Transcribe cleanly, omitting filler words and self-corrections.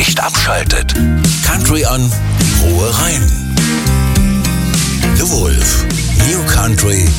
nicht abschaltet. Country an, Ruhe rein. The Wolf. New Country